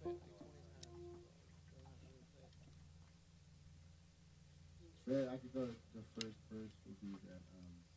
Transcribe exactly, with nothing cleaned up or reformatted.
Sure, I could go. The first verse would be that um,